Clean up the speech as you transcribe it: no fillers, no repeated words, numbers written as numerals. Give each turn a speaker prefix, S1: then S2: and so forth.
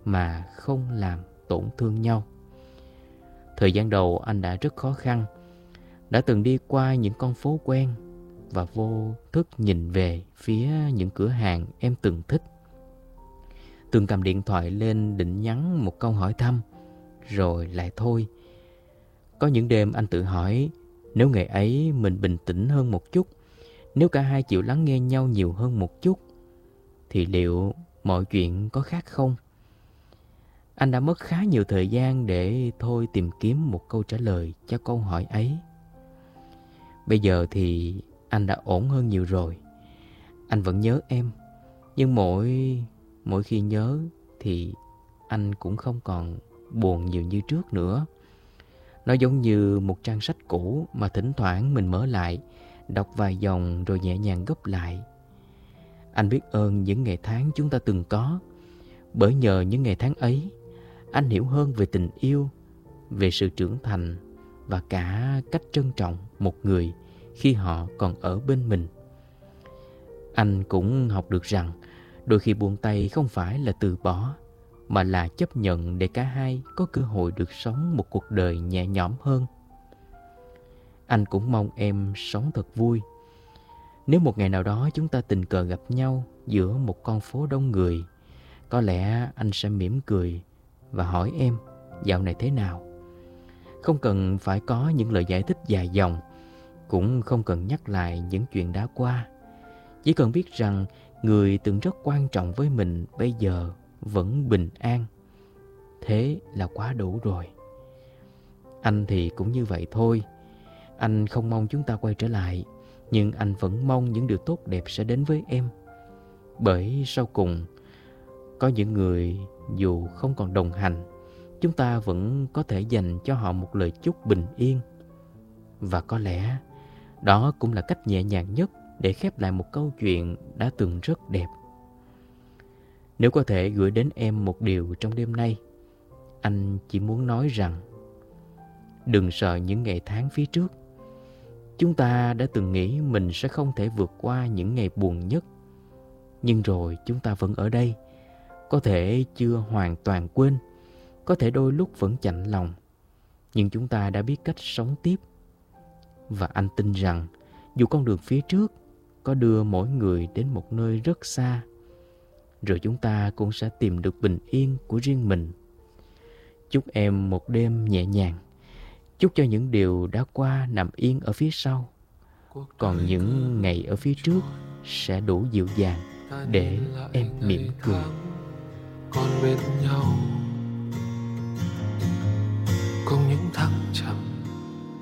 S1: mà không làm tổn thương nhau. Thời gian đầu anh đã rất khó khăn, đã từng đi qua những con phố quen và vô thức nhìn về phía những cửa hàng em từng thích. Từng cầm điện thoại lên định nhắn một câu hỏi thăm, rồi lại thôi. Có những đêm anh tự hỏi, nếu ngày ấy mình bình tĩnh hơn một chút, nếu cả hai chịu lắng nghe nhau nhiều hơn một chút, thì liệu mọi chuyện có khác không? Anh đã mất khá nhiều thời gian để thôi tìm kiếm một câu trả lời cho câu hỏi ấy. Bây giờ thì anh đã ổn hơn nhiều rồi. Anh vẫn nhớ em, nhưng mỗi khi nhớ thì anh cũng không còn buồn nhiều như trước nữa. Nó giống như một trang sách cũ mà thỉnh thoảng mình mở lại, đọc vài dòng rồi nhẹ nhàng gấp lại. Anh biết ơn những ngày tháng chúng ta từng có. Bởi nhờ những ngày tháng ấy, anh hiểu hơn về tình yêu, về sự trưởng thành và cả cách trân trọng một người khi họ còn ở bên mình. Anh cũng học được rằng đôi khi buông tay không phải là từ bỏ, mà là chấp nhận để cả hai có cơ hội được sống một cuộc đời nhẹ nhõm hơn. Anh cũng mong em sống thật vui. Nếu một ngày nào đó chúng ta tình cờ gặp nhau giữa một con phố đông người, có lẽ anh sẽ mỉm cười và hỏi em dạo này thế nào. Không cần phải có những lời giải thích dài dòng, cũng không cần nhắc lại những chuyện đã qua. Chỉ cần biết rằng người từng rất quan trọng với mình bây giờ vẫn bình an. Thế là quá đủ rồi. Anh thì cũng như vậy thôi. Anh không mong chúng ta quay trở lại, nhưng anh vẫn mong những điều tốt đẹp sẽ đến với em. Bởi sau cùng, có những người dù không còn đồng hành, chúng ta vẫn có thể dành cho họ một lời chúc bình yên. Và có lẽ đó cũng là cách nhẹ nhàng nhất để khép lại một câu chuyện đã từng rất đẹp. Nếu có thể gửi đến em một điều trong đêm nay, anh chỉ muốn nói rằng đừng sợ những ngày tháng phía trước. Chúng ta đã từng nghĩ mình sẽ không thể vượt qua những ngày buồn nhất, nhưng rồi chúng ta vẫn ở đây. Có thể chưa hoàn toàn quên, có thể đôi lúc vẫn chạnh lòng, nhưng chúng ta đã biết cách sống tiếp. Và anh tin rằng dù con đường phía trước có đưa mỗi người đến một nơi rất xa, rồi chúng ta cũng sẽ tìm được bình yên của riêng mình. Chúc em một đêm nhẹ nhàng. Chúc cho những điều đã qua nằm yên ở phía sau, còn những ngày ở phía trước sẽ đủ dịu dàng để em mỉm cười.
S2: Còn bên nhau cùng những thăng trầm